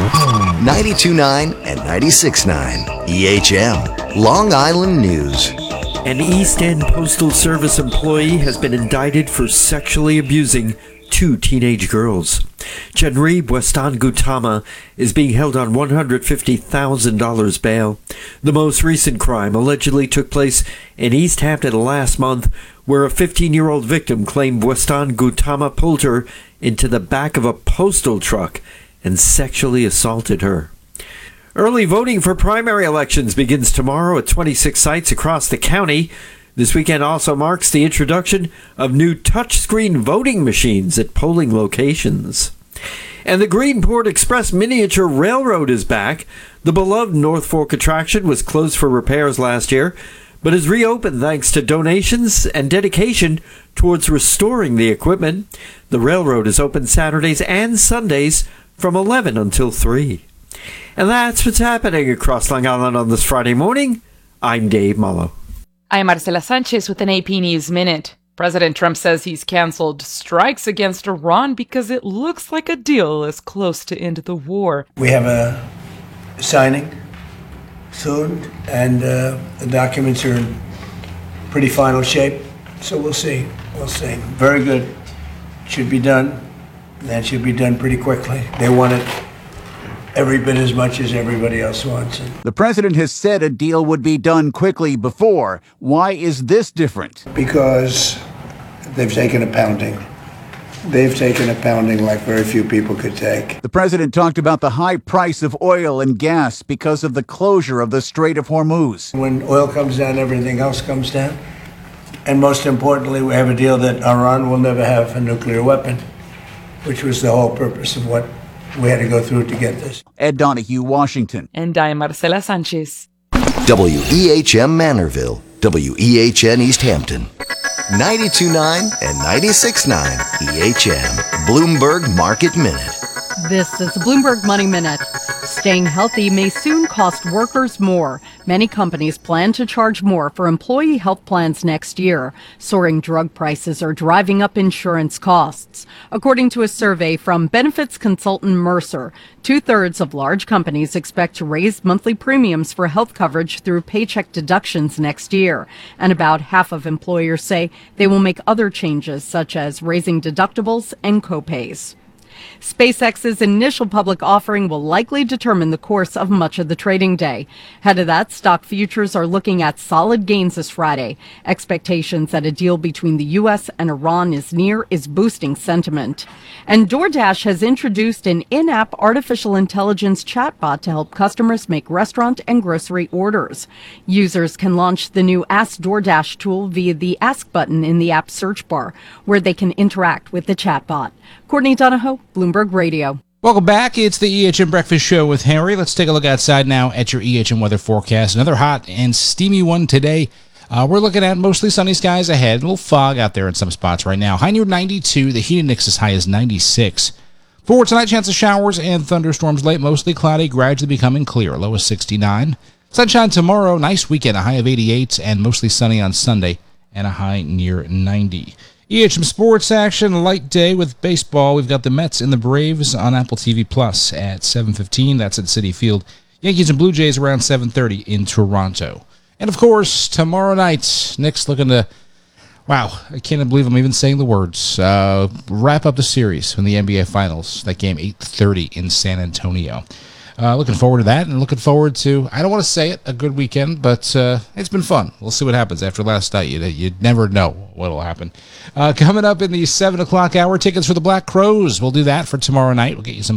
92.9 and 96.9 EHM, Long Island News. An East End Postal Service employee has been indicted for sexually abusing 2 teenage girls. Chandri Westan Gautama is being held on $150,000 bail. The most recent crime allegedly took place in East Hampton last month, where a 15-year-old victim claimed Westan Gautama pulled her into the back of a postal truck and sexually assaulted her. Early voting for primary elections begins tomorrow at 26 sites across the county. This weekend also marks the introduction of new touchscreen voting machines at polling locations. And the Greenport Express Miniature Railroad is back. The beloved North Fork attraction was closed for repairs last year, but is reopened thanks to donations and dedication towards restoring the equipment. The railroad is open Saturdays and Sundays from 11 until 3. And that's what's happening across Long Island on this Friday morning. I'm Dave Mullo. I'm Marcela Sanchez with an AP News Minute. President Trump says he's canceled strikes against Iran because it looks like a deal is close to end the war. We have a signing soon, and the documents are in pretty final shape, so we'll see. Very good. Should be done. That should be done pretty quickly. They want it every bit as much as everybody else wants it. The president has said a deal would be done quickly before. Why is this different? Because they've taken a pounding. They've taken a pounding like very few people could take. The president talked about the high price of oil and gas because of the closure of the Strait of Hormuz. When oil comes down, everything else comes down. And most importantly, we have a deal that Iran will never have a nuclear weapon, which was the whole purpose of what we had to go through to get this. Ed Donahue, Washington. And I'm Marcela Sanchez. WEHM Manorville, WEHN East Hampton, 92.9 and 96.9 EHM, Bloomberg Market Minute. This is the Bloomberg Money Minute. Staying healthy may soon cost workers more. Many companies plan to charge more for employee health plans next year. Soaring drug prices are driving up insurance costs. According to a survey from benefits consultant Mercer, 2/3 of large companies expect to raise monthly premiums for health coverage through paycheck deductions next year. And about half of employers say they will make other changes, such as raising deductibles and copays. SpaceX's initial public offering will likely determine the course of much of the trading day. Ahead of that, stock futures are looking at solid gains this Friday. Expectations that a deal between the U.S. and Iran is near is boosting sentiment. And DoorDash has introduced an in-app artificial intelligence chatbot to help customers make restaurant and grocery orders. Users can launch the new Ask DoorDash tool via the Ask button in the app search bar, where they can interact with the chatbot. Courtney Donahoe, Bloomberg Radio. Welcome back. It's the EHM Breakfast Show with Harry. Let's take a look outside now at your EHM weather forecast. Another hot and steamy one today. We're looking at mostly sunny skies ahead. A little fog out there in some spots right now. High near 92. The heat index as high as 96. For tonight, chance of showers and thunderstorms late. Mostly cloudy, gradually becoming clear. Low of 69. Sunshine tomorrow. Nice weekend. A high of 88 and mostly sunny on Sunday and a high near 90. EHM Sports action, light day with baseball. We've got the Mets and the Braves on Apple TV Plus at 7:15. That's at Citi Field. Yankees and Blue Jays around 7:30 in Toronto. And, of course, tomorrow night, Knicks looking to, wow, I can't believe I'm even saying the words, wrap up the series in the NBA Finals. That game, 8:30 in San Antonio. Looking forward to that, and looking forward to, I don't want to say it, a good weekend, but it's been fun. We'll see what happens after last night. You'd never know what will happen. Coming up in the 7 o'clock hour, tickets for the Black Crowes. We'll do that for tomorrow night. We'll get you some